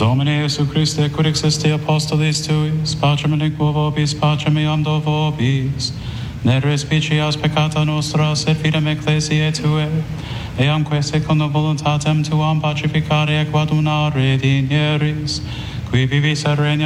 Domine Iesu Christe, cur existi apostolis tuis, pacem in equo vobis, pacem iam do vobis, ne respicias peccata nostra, sed fidem ecclesiae Tue, eamque secundum voluntatem Tuam pacificare et quadunare dinieris, qui vivis et regna